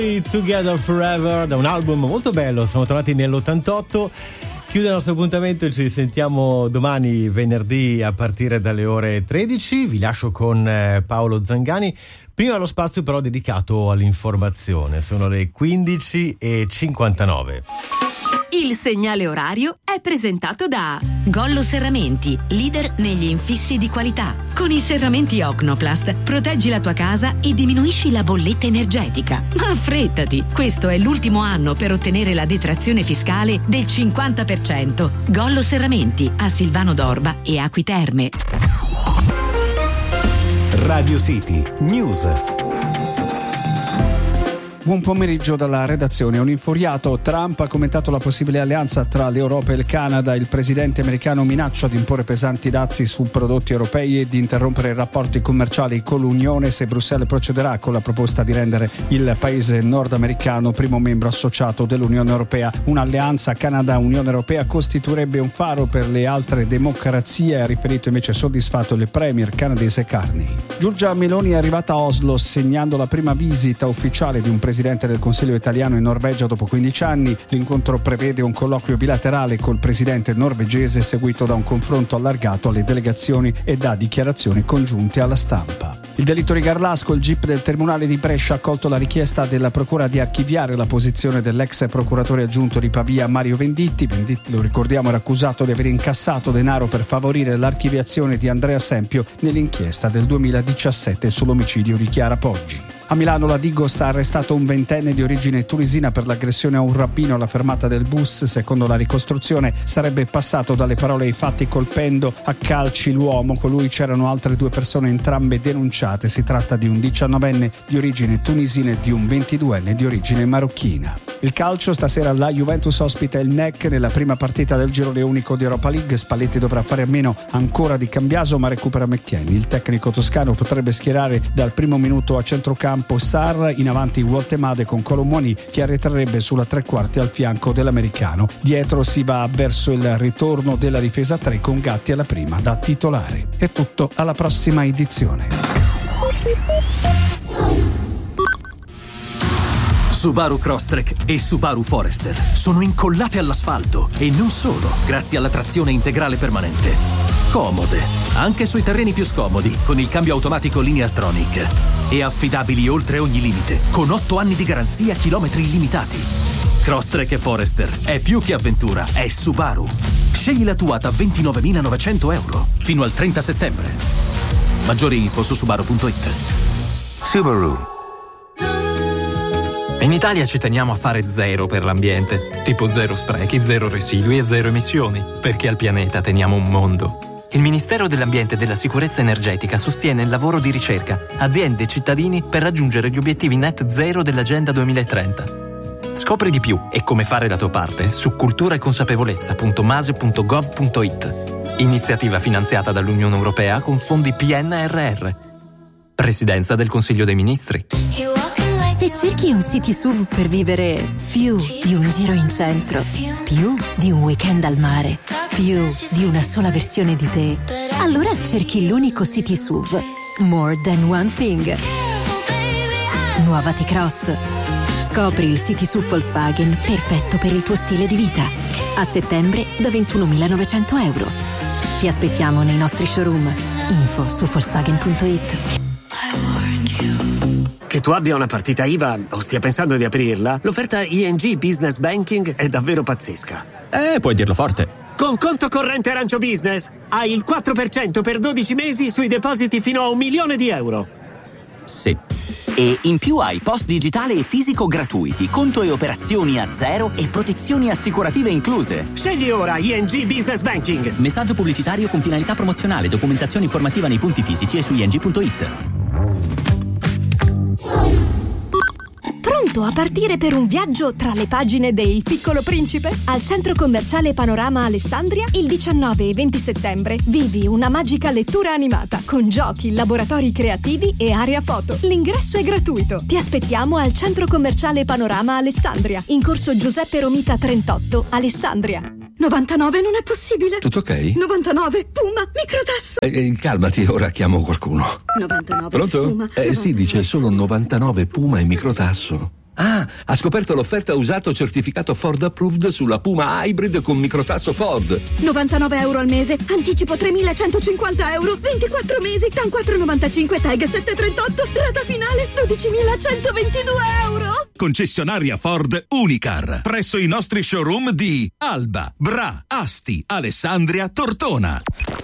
Together Forever, da un album molto bello, siamo tornati nell'88. Chiude il nostro appuntamento e ci sentiamo domani venerdì a partire dalle ore 13. Vi lascio con Paolo Zangani. Prima lo spazio però dedicato all'informazione, sono le 15:59. Il segnale orario è presentato da Gollo Serramenti, leader negli infissi di qualità. Con i serramenti Ocnoplast proteggi la tua casa e diminuisci la bolletta energetica. Ma affrettati, questo è l'ultimo anno per ottenere la detrazione fiscale del 50%. Gollo Serramenti a Silvano d'Orba e Acqui Terme. Radio City News. Buon pomeriggio dalla redazione. Un infuriato Trump ha commentato la possibile alleanza tra l'Europa e il Canada. Il presidente americano minaccia di imporre pesanti dazi su prodotti europei e di interrompere i rapporti commerciali con l'Unione se Bruxelles procederà con la proposta di rendere il paese nordamericano primo membro associato dell'Unione Europea. Un'alleanza Canada-Unione Europea costituirebbe un faro per le altre democrazie, ha riferito invece soddisfatto il premier canadese Carney. Giorgia Meloni è arrivata a Oslo segnando la prima visita ufficiale di un presidente del Consiglio italiano in Norvegia dopo 15 anni. L'incontro prevede un colloquio bilaterale col presidente norvegese seguito da un confronto allargato alle delegazioni e da dichiarazioni congiunte alla stampa. Il delitto di Garlasco, il GIP del Tribunale di Brescia ha accolto la richiesta della Procura di archiviare la posizione dell'ex procuratore aggiunto di Pavia Mario Venditti. Venditti, lo ricordiamo, era accusato di aver incassato denaro per favorire l'archiviazione di Andrea Sempio nell'inchiesta del 2017 sull'omicidio di Chiara Poggi. A Milano la Digos ha arrestato un ventenne di origine tunisina per l'aggressione a un rabbino alla fermata del bus. Secondo la ricostruzione sarebbe passato dalle parole ai fatti colpendo a calci l'uomo. Con lui c'erano altre due persone, entrambe denunciate. Si tratta di un 19enne di origine tunisina e di un 22enne di origine marocchina. Il calcio, stasera la Juventus ospita il NEC nella prima partita del girone unico di Europa League. Spalletti dovrà fare a meno ancora di Cambiaso ma recupera McKennie. Il tecnico toscano potrebbe schierare dal primo minuto a centrocampo Sarr, in avanti Woltemade con Colomoni che arretrerebbe sulla tre quarti al fianco dell'americano. Dietro si va verso il ritorno della difesa 3 con Gatti alla prima da titolare. È tutto, alla prossima edizione. Subaru Crosstrek e Subaru Forester sono incollate all'asfalto e non solo, grazie alla trazione integrale permanente. Comode, anche sui terreni più scomodi, con il cambio automatico Lineartronic. E affidabili oltre ogni limite, con 8 anni di garanzia, chilometri illimitati. Crosstrek e Forester è più che avventura, è Subaru. Scegli la tua da 29.900 euro fino al 30 settembre. Maggiori info su Subaru.it. Subaru. In Italia ci teniamo a fare zero per l'ambiente, tipo zero sprechi, zero residui e zero emissioni, perché al pianeta teniamo un mondo. Il Ministero dell'Ambiente e della Sicurezza Energetica sostiene il lavoro di ricerca, aziende e cittadini per raggiungere gli obiettivi net zero dell'Agenda 2030. Scopri di più e come fare la tua parte su culturaeconsapevolezza.mase.gov.it. Iniziativa finanziata dall'Unione Europea con fondi PNRR. Presidenza del Consiglio dei Ministri. Se cerchi un city SUV per vivere più di un giro in centro, più di un weekend al mare, più di una sola versione di te, allora cerchi l'unico city SUV More Than One Thing. Nuova T-Cross. Scopri il city SUV Volkswagen perfetto per il tuo stile di vita. A settembre da 21.900 euro. Ti aspettiamo nei nostri showroom. Info su Volkswagen.it. Che tu abbia una partita IVA o stia pensando di aprirla, l'offerta ING Business Banking è davvero pazzesca. Puoi dirlo forte. Con conto corrente Arancio Business hai il 4% per 12 mesi sui depositi fino a €1.000.000. Sì. E in più hai post digitale e fisico gratuiti, conto e operazioni a zero e protezioni assicurative incluse. Scegli ora ING Business Banking. Messaggio pubblicitario con finalità promozionale, documentazione informativa nei punti fisici e su ing.it. Pronto a partire per un viaggio tra le pagine de Il Piccolo Principe? Al centro commerciale Panorama Alessandria il 19 e 20 settembre vivi una magica lettura animata con giochi, laboratori creativi e area foto. L'ingresso è gratuito. Ti aspettiamo al centro commerciale Panorama Alessandria in corso Giuseppe Romita 38, Alessandria. 99 non è possibile. Tutto ok? 99 Puma microtasso. Calmati, ora chiamo qualcuno. 99 Pronto? Puma. Sì, dice solo 99 Puma e microtasso. Ah, ha scoperto l'offerta usato certificato Ford Approved sulla Puma Hybrid con microtasso Ford. 99 euro al mese, anticipo 3.150 euro, 24 mesi, TAN 4,95, TAG 7,38, rata finale 12.122 euro. Concessionaria Ford Unicar, presso i nostri showroom di Alba, Bra, Asti, Alessandria, Tortona.